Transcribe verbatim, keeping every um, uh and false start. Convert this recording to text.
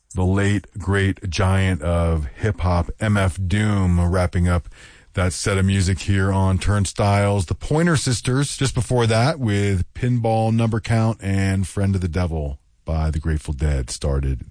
the late, great giant of hip-hop, M F Doom, wrapping up that set of music here on Turnstiles. The Pointer Sisters, just before that, with Pinball Number Count and Friend of the Devil by the Grateful Dead, started